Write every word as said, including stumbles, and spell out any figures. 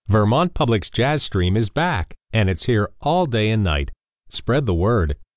Vermont Public's Jazz Stream is back, and it's here all day and night. Spread the word.